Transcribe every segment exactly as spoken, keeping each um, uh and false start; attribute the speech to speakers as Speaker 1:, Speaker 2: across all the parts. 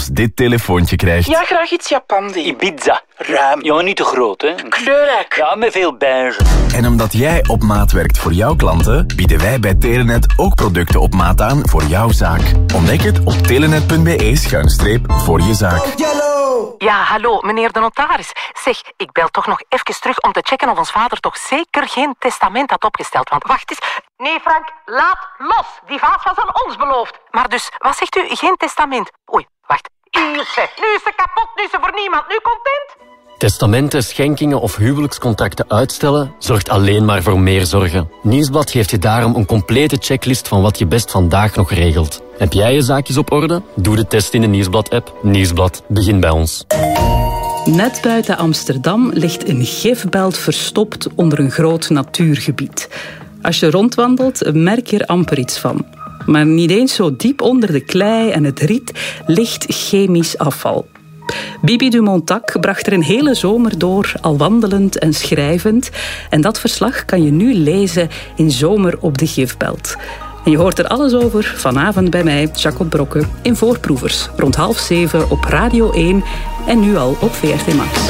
Speaker 1: dit telefoontje krijgt.
Speaker 2: Ja, graag iets Japandi.
Speaker 3: Ibiza. Ruim. Ja, niet te groot, hè.
Speaker 2: Kleurrijk.
Speaker 3: Ja, met veel beige.
Speaker 1: En omdat jij op maat werkt voor jouw klanten, bieden wij bij Telenet ook producten op maat aan voor jouw zaak. Ontdek het op telenet.be schuinstreep voor je zaak.
Speaker 4: Ja, hallo, meneer de notaris. Zeg, ik bel toch nog even terug om te checken of ons vader toch zeker geen testament had opgesteld. Want wacht eens. Nee, Frank, laat los. Die vaas was aan ons beloofd. Maar dus, wat zegt u? Geen testament? Oei, wacht. Ilse, nu is ze kapot, nu is ze voor niemand. Nu content?
Speaker 5: Testamenten, schenkingen of huwelijkscontracten uitstellen zorgt alleen maar voor meer zorgen. Nieuwsblad geeft je daarom een complete checklist van wat je best vandaag nog regelt. Heb jij je zaakjes op orde? Doe de test in de Nieuwsblad-app. Nieuwsblad, begin bij ons.
Speaker 6: Net buiten Amsterdam ligt een gifbelt verstopt onder een groot natuurgebied. Als je rondwandelt, merk je er amper iets van. Maar niet eens zo diep onder de klei en het riet ligt chemisch afval. Bibi Dumontac bracht er een hele zomer door, al wandelend en schrijvend. En dat verslag kan je nu lezen in Zomer op de Gifbelt. En je hoort er alles over vanavond bij mij, Jacob Brokke, in Voorproevers. Rond half zeven op Radio één en nu al op V R T Max.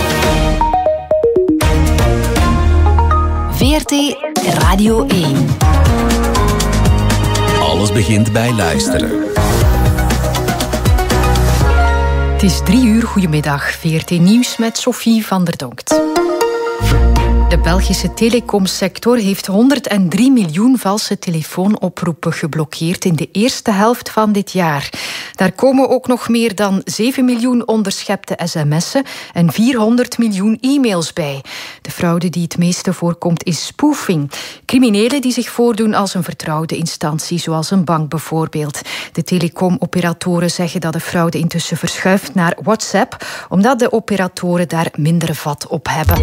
Speaker 7: V R T Radio één.
Speaker 8: Alles begint bij luisteren.
Speaker 7: Het is drie uur, goedemiddag. V R T Nieuws met Sophie van der Donkt. De Belgische telecomsector heeft honderddrie miljoen valse telefoonoproepen geblokkeerd in de eerste helft van dit jaar. Daar komen ook nog meer dan zeven miljoen onderschepte sms'en en vierhonderd miljoen e-mails bij. De fraude die het meeste voorkomt is spoofing. Criminelen die zich voordoen als een vertrouwde instantie, zoals een bank bijvoorbeeld. De telecomoperatoren zeggen dat de fraude intussen verschuift naar WhatsApp, omdat de operatoren daar minder vat op hebben.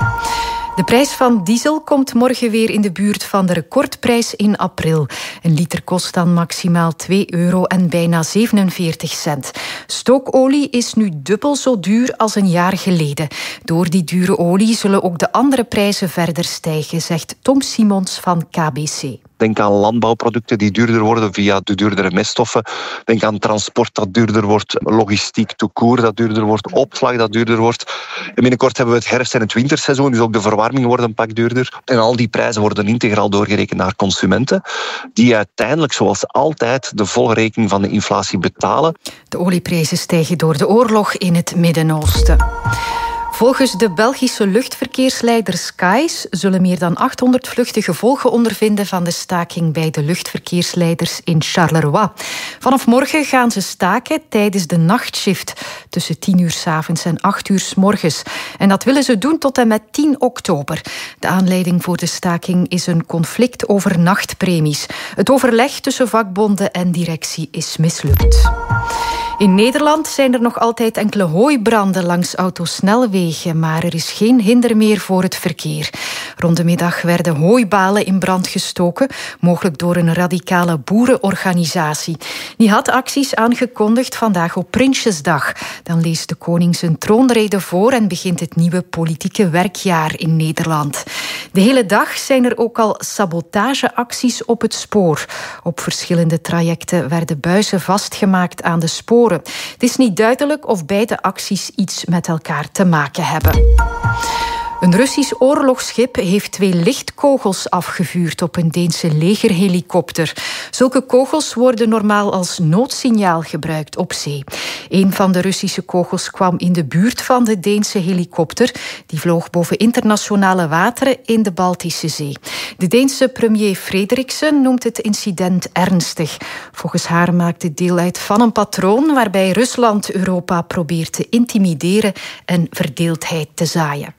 Speaker 7: De prijs van diesel komt morgen weer in de buurt van de recordprijs in april. Een liter kost dan maximaal twee euro en bijna zevenenveertig cent. Stookolie is nu dubbel zo duur als een jaar geleden. Door die dure olie zullen ook de andere prijzen verder stijgen, zegt Tom Simons van K B C.
Speaker 9: Denk aan landbouwproducten die duurder worden via de duurdere meststoffen. Denk aan transport dat duurder wordt, logistiek tout court dat duurder wordt, opslag dat duurder wordt. En binnenkort hebben we het herfst- en het winterseizoen, dus ook de verwarming wordt een pak duurder. En al die prijzen worden integraal doorgerekend naar consumenten, die uiteindelijk, zoals altijd, de volle rekening van de inflatie betalen.
Speaker 7: De olieprijzen stijgen door de oorlog in het Midden-Oosten. Volgens de Belgische luchtverkeersleider Skies zullen meer dan achthonderd vluchten gevolgen ondervinden van de staking bij de luchtverkeersleiders in Charleroi. Vanaf morgen gaan ze staken tijdens de nachtshift tussen tien uur 's avonds en acht uur 's morgens. En dat willen ze doen tot en met tien oktober. De aanleiding voor de staking is een conflict over nachtpremies. Het overleg tussen vakbonden en directie is mislukt. In Nederland zijn er nog altijd enkele hooibranden langs autosnelwegen, maar er is geen hinder meer voor het verkeer. Rond de middag werden hooibalen in brand gestoken, mogelijk door een radicale boerenorganisatie. Die had acties aangekondigd vandaag op Prinsjesdag. Dan leest de koning zijn troonrede voor en begint het nieuwe politieke werkjaar in Nederland. De hele dag zijn er ook al sabotageacties op het spoor. Op verschillende trajecten werden buizen vastgemaakt aan de sporen. Het is niet duidelijk of beide acties iets met elkaar te maken hebben. Een Russisch oorlogsschip heeft twee lichtkogels afgevuurd op een Deense legerhelikopter. Zulke kogels worden normaal als noodsignaal gebruikt op zee. Een van de Russische kogels kwam in de buurt van de Deense helikopter. Die vloog boven internationale wateren in de Baltische Zee. De Deense premier Frederiksen noemt het incident ernstig. Volgens haar maakt het deel uit van een patroon waarbij Rusland Europa probeert te intimideren en verdeeldheid te zaaien.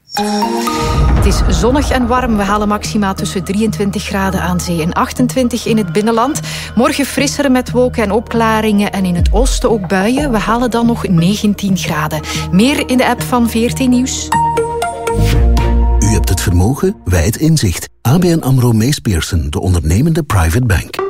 Speaker 7: Het is zonnig en warm. We halen maxima tussen drieëntwintig graden aan zee en achtentwintig in het binnenland. Morgen frisser met wolken en opklaringen en in het oosten ook buien. We halen dan nog negentien graden. Meer in de app van V R T Nieuws.
Speaker 8: U hebt het vermogen, wij het inzicht. A B N AMRO Mees Pierson, de ondernemende private bank.